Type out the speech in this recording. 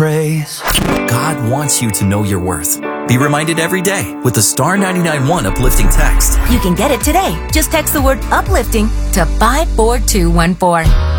praise. God wants you to know your worth. Be reminded every day with the Star 99.1 uplifting text. You can get it today. Just text the word uplifting to 54214.